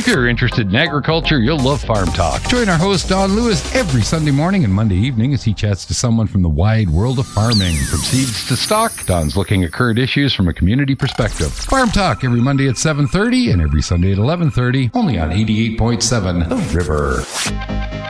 you're interested in agriculture, you'll love Farm Talk. Join our host, Don Lewis, every Sunday morning and Monday evening as he chats to someone from the wide world of farming. From seeds to stock, Don's looking at current issues from a community perspective. Farm Talk every Monday at 7:30 and every Sunday at 11:30, only on 88.7 The River.